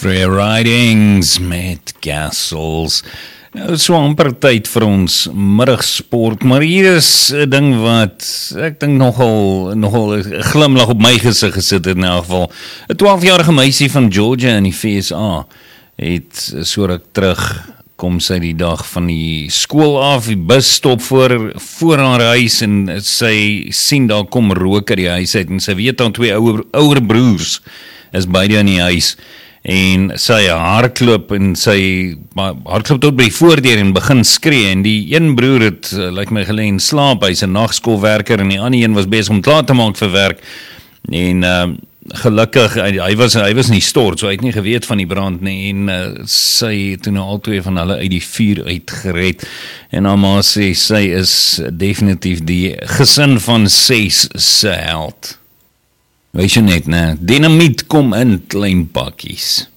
Free Ridings met Castles. Nou, so amper tyd vir ons middagsport, maar hier is 'n ding wat ek dink nogal 'n glimlag op my gesig gesit het in elk geval. 'n 12-jarige meisie van Georgia in die VSA het so ruk terug kom sy die dag van die skool af, die bus stop voor haar huis en sy sien daar kom rook uit die huis uit en sy weet dan twee ouer broers is beide in die huis en sy hardloop en sy hardloop tot by die voordeur en begin skree en die een broer het lyk my gelê in slaap, hy's 'n nagskoolwerker en die ander een was besig om klaar te maak vir werk en gelukkig, hy was nie stort, so hy het nie geweet van die brand nie en sy het toe nou al twee van hulle uit die vuur uitgered en haar ma sê sy is definitief die gesin van 6 se held. Weet jy net, né? Dinamiet kom in klein pakkies.